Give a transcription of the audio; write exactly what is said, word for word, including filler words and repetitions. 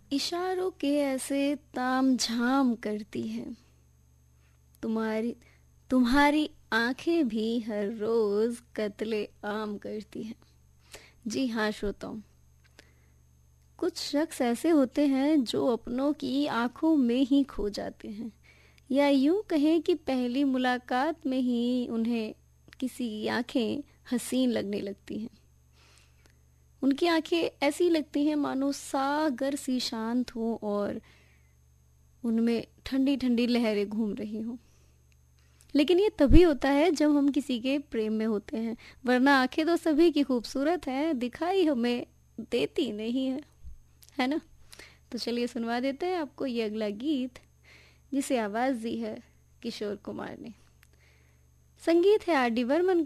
इशारों के ऐसे ताम झाम करती है, तुम्हारी तुम्हारी आंखें भी हर रोज कत्ले आम करती हैं। जी हाँ श्रोताओं, कुछ शख्स ऐसे होते हैं जो अपनों की आंखों में ही खो जाते हैं, या यूं कहें कि पहली मुलाकात में ही उन्हें किसी की आंखें हसीन लगने लगती हैं। उनकी आंखें ऐसी लगती हैं मानो सागर सी शांत हो और उनमें ठंडी ठंडी लहरें घूम रही हों। लेकिन ये तभी होता है जब हम किसी के प्रेम में होते हैं, वरना आंखें तो सभी की खूबसूरत हैं, दिखाई हमें देती नहीं है, है ना। तो चलिए सुनवा देते हैं आपको ये अगला गीत, जिसे आवाज़ दी है किशोर कुमार ने। संगीत है आर डी बर्मन